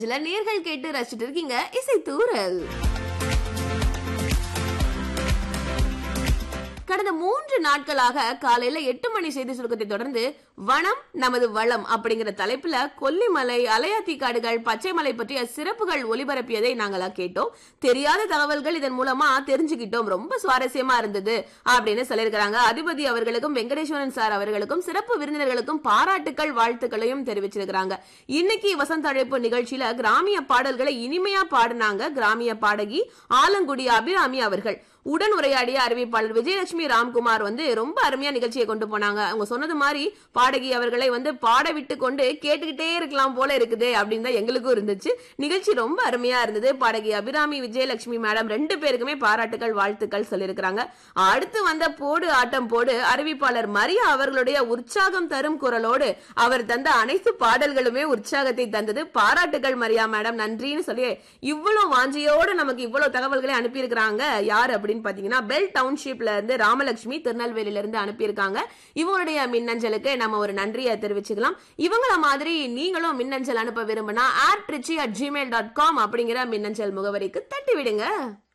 சில நேர்கள் கேட்டு ரசிச்சுட்டு இருக்கீங்க இசை தூரல். கடந்த 3 நாட்களாக காலையில 8 மணி செய்தி சுருக்கத்தை தொடர்ந்து வனம் நமது வளம் அப்படிங்கிற தலைப்புல கொல்லிமலை, அலையாத்தி காடுகள், பச்சைமலை பற்றிய சிறப்புகள் ஒலிபரப்பியதை நாங்களா கேட்டோம். தெரியாத தகவல்கள் இதன் மூலமா தெரிஞ்சுக்கிட்டோம். ரொம்ப சுவாரஸ்யமா இருந்தது அப்படின்னு சொல்லியிருக்கிறாங்க. அதிபதி அவர்களுக்கும் வெங்கடேஸ்வரன் சார் அவர்களுக்கும் சிறப்பு விருந்தினர்களுக்கும் பாராட்டுக்கள் வாழ்த்துக்களையும் தெரிவிச்சிருக்கிறாங்க. இன்னைக்கு வசந்த அழைப்பு நிகழ்ச்சியில கிராமிய பாடல்களை இனிமையா பாடினாங்க கிராமிய பாடகி ஆலங்குடி அபிராமி அவர்கள். உடன் உரையாடிய அறிவிப்பாளர் விஜயலட்சுமி ராம்குமார் ரொம்ப அருமையா நிகழ்ச்சியை கொண்டு போனாங்க. அவங்க சொன்னது மாதிரி பாடகி அவர்களை பாட விட்டு கொண்டு கேட்டுக்கிட்டே இருக்கலாம் போல இருக்குது அப்படின்னு தான் எங்களுக்கும் இருந்துச்சு. நிகழ்ச்சி ரொம்ப அருமையா இருந்தது. பாடகி அபிராமி, விஜயலட்சுமி மேடம் 2 பேருக்குமே பாராட்டுகள் வாழ்த்துக்கள் சொல்லியிருக்கிறாங்க. அடுத்து வந்த போடு ஆட்டம் போடு அறிவிப்பாளர் மரியா அவர்களுடைய உற்சாகம் தரும் குரலோடு அவர் தந்த அனைத்து பாடல்களுமே உற்சாகத்தை தந்தது. பாராட்டுகள் மரியா மேடம், நன்றின்னு சொல்லி இவ்வளவு வாஞ்சியோடு நமக்கு இவ்வளவு தகவல்களை அனுப்பியிருக்கிறாங்க. யார் அப்படின்னு பாத்தீங்கன்னா பெல் டவுன்ஷிப்ல இருந்து ராமலட்சுமி திருநெல்வேலியில இருந்து அனுப்பியிருக்காங்க. இவங்களுடைய மின்னஞ்சலுக்கு நம்ம ஒரு நன்றியை தெரிவிச்சுக்கலாம். இவங்கள மாதிரி நீங்களும் மின்னஞ்சல் அனுப்ப விரும்பினா airtrichy@gmail.com அப்படிங்கிற மின்னஞ்சல் முகவரிக்கு தட்டி விடுங்க.